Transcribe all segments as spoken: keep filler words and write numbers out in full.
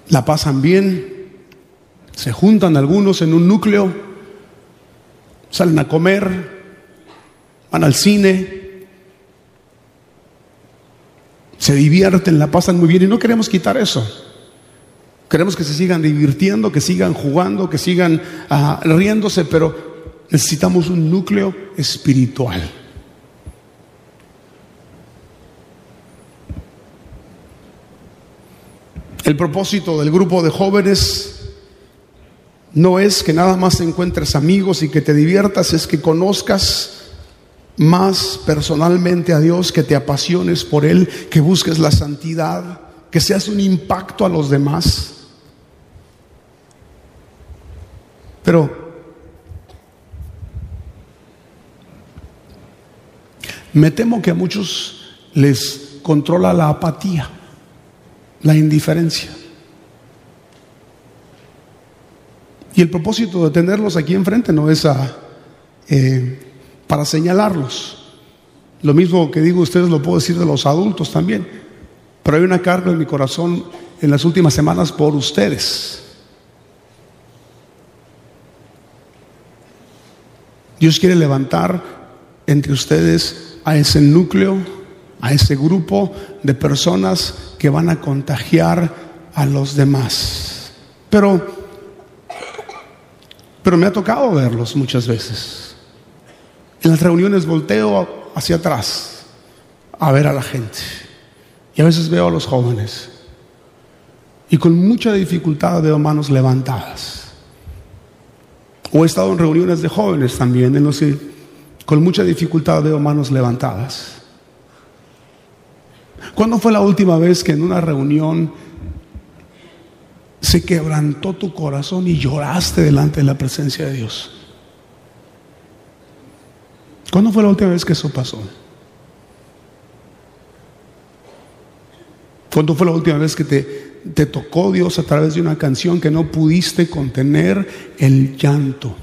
la pasan bien, se juntan algunos en un núcleo, salen a comer, van al cine, se divierten, la pasan muy bien, y no queremos quitar eso. Queremos que se sigan divirtiendo, que sigan jugando, que sigan uh, riéndose, pero necesitamos un núcleo espiritual. El propósito del grupo de jóvenes no es que nada más encuentres amigos y que te diviertas, es que conozcas más personalmente a Dios, que te apasiones por Él, que busques la santidad, que seas un impacto a los demás. Pero me temo que a muchos les controla la apatía, la indiferencia. Y el propósito de tenerlos aquí enfrente no es a, eh, para señalarlos. Lo mismo que digo ustedes lo puedo decir de los adultos también. Pero hay una carga en mi corazón en las últimas semanas por ustedes. Dios quiere levantar entre ustedes a ese núcleo, a ese grupo de personas que van a contagiar a los demás. Pero, pero me ha tocado verlos muchas veces. En las reuniones volteo hacia atrás a ver a la gente. Y a veces veo a los jóvenes. Y con mucha dificultad veo manos levantadas. O he estado en reuniones de jóvenes también, en los que con mucha dificultad veo manos levantadas. ¿Cuándo fue la última vez que en una reunión se quebrantó tu corazón y lloraste delante de la presencia de Dios? ¿Cuándo fue la última vez que eso pasó? ¿Cuándo fue la última vez que te te tocó Dios a través de una canción que no pudiste contener el llanto?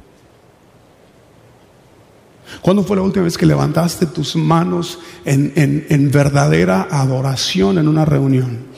¿Cuándo fue la última vez que levantaste tus manos en, en, en verdadera adoración en una reunión?